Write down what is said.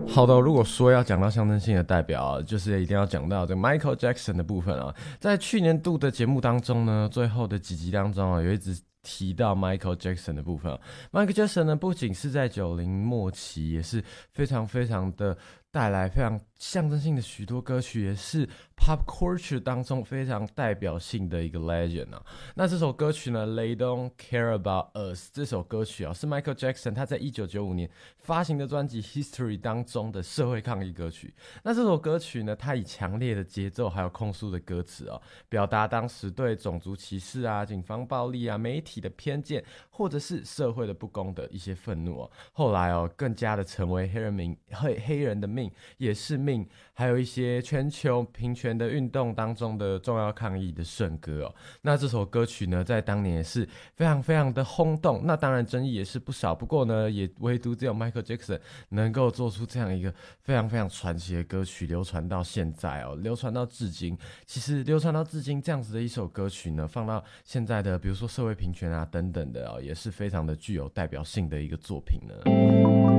好的，如果说要讲到象征性的代表啊，就是一定要讲到这个 Michael Jackson 的部分啊。在去年度的节目当中呢，最后的几集当中啊，有一直提到 Michael Jackson 的部分啊。Michael Jackson 呢，不仅是在90末期，也是非常非常的带来非常象征性的许多歌曲，也是 Pop Culture 当中非常代表性的一个 Legend 啊。那这首歌曲呢，They Don't Care About Us 这首歌曲啊，是 Michael Jackson 他在1995年发行的专辑 History 当中的社会抗议歌曲。那这首歌曲呢，它以强烈的节奏还有控诉的歌词哦，表达当时对种族歧视啊、警方暴力啊、媒体的偏见，或者是社会的不公的一些愤怒哦。后来哦，更加的成为黑人的命也是命，还有一些全球平权的运动当中的重要抗议的圣歌哦。那这首歌曲呢，在当年也是非常非常的轰动，那当然争议也是不少。不过呢，也唯独只有 Michael Jackson 能够做出这样一个非常非常传奇的歌曲，流传到现在哦，流传到至今。其实流传到至今这样子的一首歌曲呢，放到现在的比如说社会平权啊等等的哦，也是非常的具有代表性的一个作品呢。